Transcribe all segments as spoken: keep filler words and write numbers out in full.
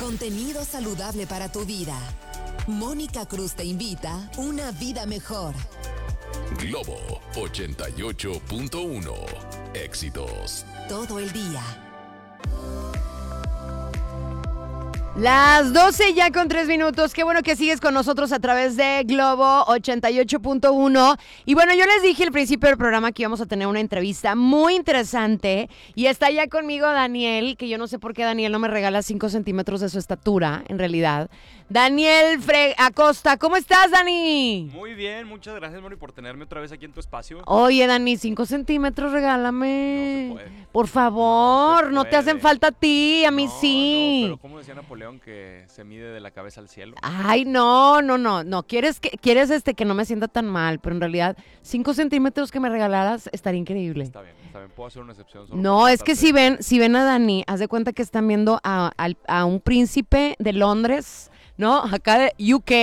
Contenido saludable para tu vida. Mónica Cruz te invita a una vida mejor. Globo ochenta y ocho punto uno. Éxitos todo el día. Las doce ya con tres minutos. Qué bueno que sigues con nosotros a través de Globo ochenta y ocho punto uno. Y bueno, yo les dije al principio del programa que íbamos a tener una entrevista muy interesante. Y está ya conmigo Daniel, que yo no sé por qué Daniel no me regala cinco centímetros de su estatura, en realidad. Daniel Fre- Acosta, ¿cómo estás, Dani? Muy bien, muchas gracias, Mori, por tenerme otra vez aquí en tu espacio. Oye, Dani, cinco centímetros, regálame. No se puede. Por favor, No se no, te hacen puede. falta a ti, a mí No, sí. No, pero como decía Napoleón, que se mide de la cabeza al cielo. Ay, no, no, no, no. Quieres que quieres este que no me sienta tan mal, pero en realidad cinco centímetros que me regalaras estaría increíble. Está bien, está bien, puedo hacer una excepción. Solo No, por es que tratarte si de- ven, si ven a Dani, haz de cuenta que están viendo a, al- a un príncipe de Londres, ¿no? Acá de U K.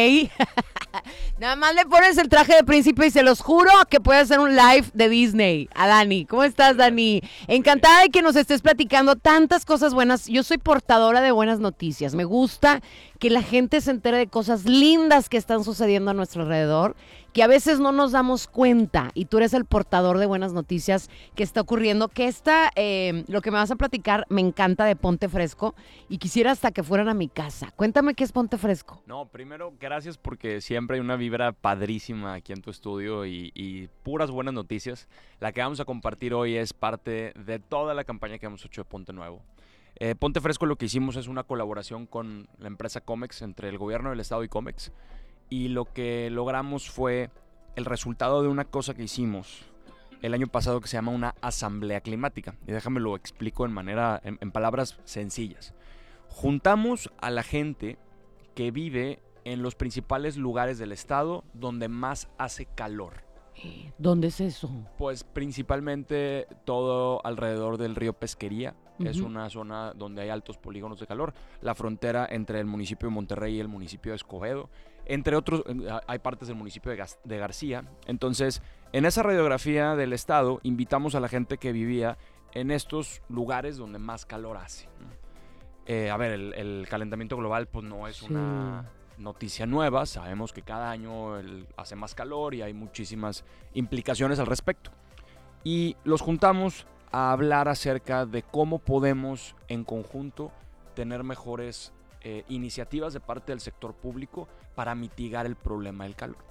Nada más le pones el traje de príncipe y se los juro que puede hacer un live de Disney a Dani. ¿Cómo estás, Dani? Encantada de que nos estés platicando tantas cosas buenas. Yo soy portadora de buenas noticias. Me gusta que la gente se entere de cosas lindas que están sucediendo a nuestro alrededor, que a veces no nos damos cuenta. Y tú eres el portador de buenas noticias que está ocurriendo. Que esta, eh, lo que me vas a platicar, me encanta de Ponte Fresco. Y quisiera hasta que fueran a mi casa. Cuéntame qué es Ponte Fresco. No, primero, gracias porque siempre hay una vibra padrísima aquí en tu estudio y, y puras buenas noticias. La que vamos a compartir hoy es parte de toda la campaña que hemos hecho de Ponte Nuevo. Eh, Ponte Fresco, lo que hicimos es una colaboración con la empresa Comex, entre el gobierno del estado y Comex. Y lo que logramos fue el resultado de una cosa que hicimos el año pasado que se llama una asamblea climática. Y déjame lo explico en, manera, en, en palabras sencillas. Juntamos a la gente que vive en los principales lugares del estado donde más hace calor. ¿Dónde es eso? Pues principalmente todo alrededor del río Pesquería. Uh-huh. Es Ujú. una zona donde hay altos polígonos de calor. La frontera entre el municipio de Monterrey y el municipio de Escobedo. Entre otros, hay partes del municipio de, Gas- de García. Entonces, en esa radiografía del estado, invitamos a la gente que vivía en estos lugares donde más calor hace. Eh, a ver, el, el calentamiento global pues no es Sí. una noticia nueva. Sabemos que cada año el, hace más calor y hay muchísimas implicaciones al respecto. Y los juntamos a hablar acerca de cómo podemos en conjunto tener mejores eh, iniciativas de parte del sector público para mitigar el problema del calor.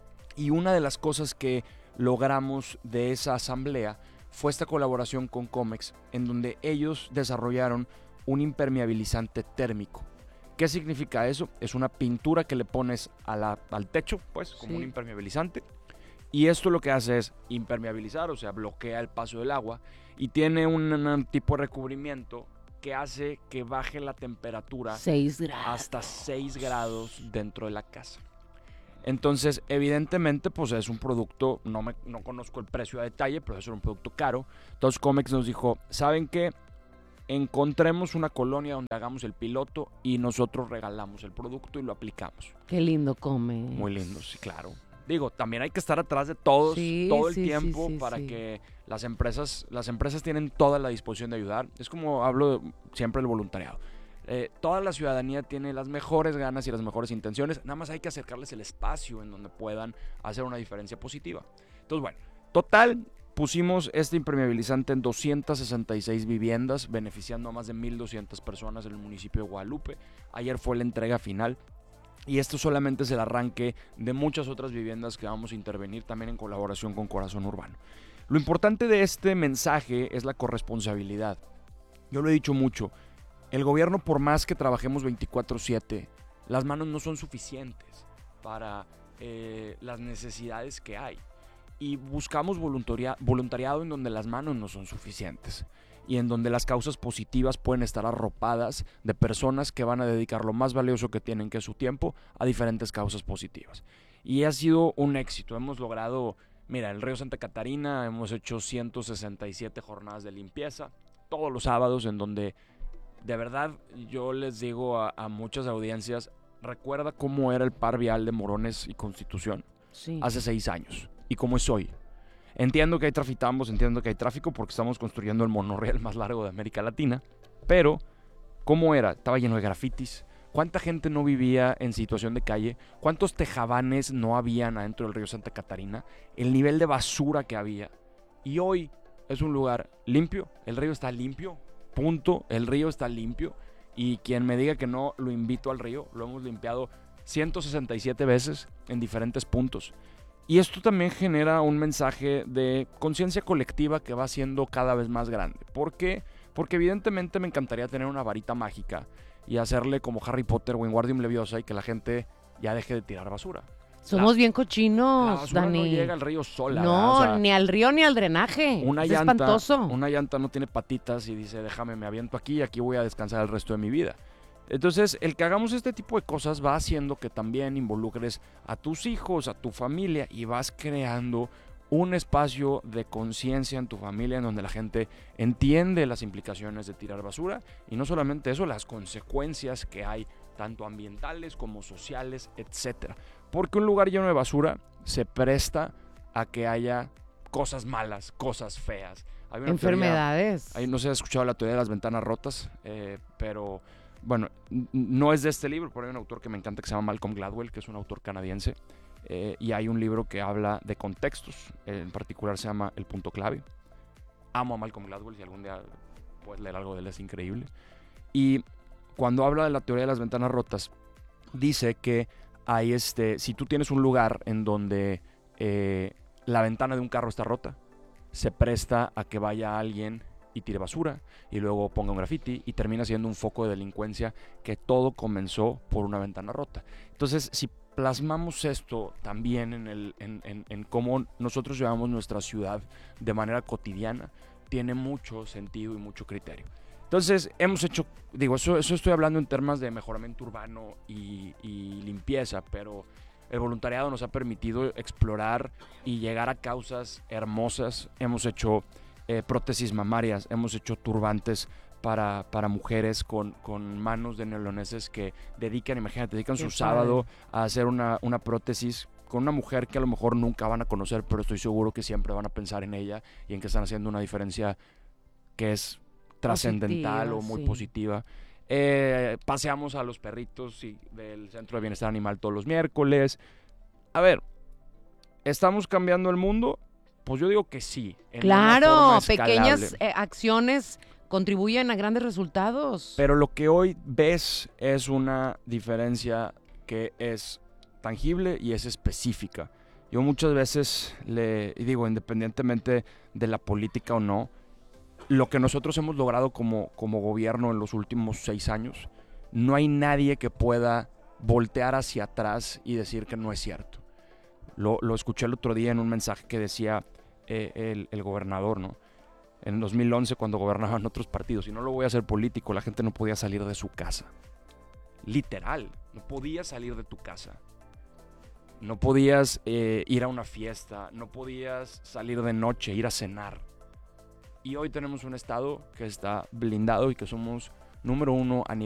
Y una de las cosas que logramos de esa asamblea fue esta colaboración con Comex, en donde ellos desarrollaron un impermeabilizante térmico. ¿Qué significa eso? Es una pintura que le pones a la, al techo, pues, como Sí. un impermeabilizante. Y esto lo que hace es impermeabilizar, o sea, bloquea el paso del agua. Y tiene un, un tipo de recubrimiento que hace que baje la temperatura Seis grados. hasta seis grados dentro de la casa. Entonces, evidentemente, pues es un producto, no, me, no conozco el precio a detalle, pero es un producto caro. Entonces, Comex nos dijo, ¿saben qué? Encontremos una colonia donde hagamos el piloto y nosotros regalamos el producto y lo aplicamos. Qué lindo come. Muy lindo, sí, claro. Digo, también hay que estar atrás de todos Sí, todo el sí, tiempo sí, sí, para sí. que las empresas, las empresas tienen toda la disposición de ayudar. Es como hablo de- siempre del voluntariado. Eh, toda la ciudadanía tiene las mejores ganas y las mejores intenciones. Nada más hay que acercarles el espacio en donde puedan hacer una diferencia positiva. Entonces, bueno, total, pusimos este impermeabilizante en doscientas sesenta y seis viviendas, beneficiando a más de mil doscientas personas en el municipio de Guadalupe. Ayer fue la entrega final. Y esto solamente es el arranque de muchas otras viviendas que vamos a intervenir también en colaboración con Corazón Urbano. Lo importante de este mensaje es la corresponsabilidad. Yo lo he dicho mucho, el gobierno, por más que trabajemos veinticuatro siete, las manos no son suficientes para eh, las necesidades que hay. Y buscamos voluntaria- voluntariado en donde las manos no son suficientes y en donde las causas positivas pueden estar arropadas de personas que van a dedicar lo más valioso que tienen, que es su tiempo, a diferentes causas positivas. Y ha sido un éxito. Hemos logrado, mira, el río Santa Catarina, hemos hecho ciento sesenta y siete jornadas de limpieza, todos los sábados, en donde de verdad yo les digo a, a muchas audiencias, recuerda cómo era el par vial de Morones y Constitución Sí. hace seis años y cómo es hoy. Entiendo que hay trafitambos, entiendo que hay tráfico porque estamos construyendo el monorriel más largo de América Latina, pero ¿Cómo era? Estaba lleno de grafitis. ¿Cuánta gente no vivía en situación de calle? ¿Cuántos tejabanes no habían adentro del río Santa Catarina? El nivel de basura que había. Y hoy es un lugar limpio. El río está limpio. Punto. El río está limpio. Y quien me diga que no, lo invito al río. Lo hemos limpiado ciento sesenta y siete veces en diferentes puntos. Y esto también genera un mensaje de conciencia colectiva que va siendo cada vez más grande. ¿Por qué? Porque evidentemente me encantaría tener una varita mágica y hacerle como Harry Potter o Wingardium Leviosa y que la gente ya deje de tirar basura. Somos la, bien la cochinos, basura Dani. no llega al río sola. No, o sea, ni al río ni al drenaje. una es llanta, espantoso. Una llanta no tiene patitas y dice, déjame, me aviento aquí y aquí voy a descansar el resto de mi vida. Entonces, el que hagamos este tipo de cosas va haciendo que también involucres a tus hijos, a tu familia y vas creando un espacio de conciencia en tu familia en donde la gente entiende las implicaciones de tirar basura y no solamente eso, las consecuencias que hay tanto ambientales como sociales, etcétera. Porque un lugar lleno de basura se presta a que haya cosas malas, cosas feas. Hay una Enfermedades. Teoría, ahí no se ha escuchado la teoría de las ventanas rotas, eh, pero bueno, no es de este libro, pero hay un autor que me encanta que se llama Malcolm Gladwell, que es un autor canadiense. Eh, y hay un libro que habla de contextos, en particular se llama El Punto Clave. Amo a Malcolm Gladwell, si algún día puedes leer algo de él es increíble. Y cuando habla de la teoría de las ventanas rotas, dice que hay este, si tú tienes un lugar en donde eh, la ventana de un carro está rota, se presta a que vaya alguien y tire basura y luego ponga un graffiti y termina siendo un foco de delincuencia que todo comenzó por una ventana rota. Entonces, si plasmamos esto también en, el, en, en, en cómo nosotros llevamos nuestra ciudad de manera cotidiana, tiene mucho sentido y mucho criterio. Entonces, hemos hecho, digo, eso, eso estoy hablando en términos de mejoramiento urbano y, y limpieza, pero el voluntariado nos ha permitido explorar y llegar a causas hermosas. Hemos hecho eh, prótesis mamarias, hemos hecho turbantes para, para mujeres con, con manos de neoloneses que dedican, imagínate, dedican Qué su padre. sábado a hacer una, una prótesis con una mujer que a lo mejor nunca van a conocer, pero estoy seguro que siempre van a pensar en ella y en que están haciendo una diferencia que es trascendental o muy sí. positiva. Eh, paseamos a los perritos y del Centro de Bienestar Animal todos los miércoles. A ver, ¿estamos cambiando el mundo? Pues yo digo que sí. Claro, pequeñas eh, acciones contribuyen a grandes resultados. Pero lo que hoy ves es una diferencia que es tangible y es específica. Yo muchas veces le digo, independientemente de la política o no, lo que nosotros hemos logrado como, como gobierno en los últimos seis años, no hay nadie que pueda voltear hacia atrás y decir que no es cierto. Lo, lo escuché el otro día en un mensaje que decía eh, el, el gobernador, ¿no? En dos mil once, cuando gobernaban otros partidos, y no lo voy a hacer político, la gente no podía salir de su casa. Literal, no podías salir de tu casa. No podías eh, ir a una fiesta, no podías salir de noche, ir a cenar. Y hoy tenemos un estado que está blindado y que somos número uno a nivel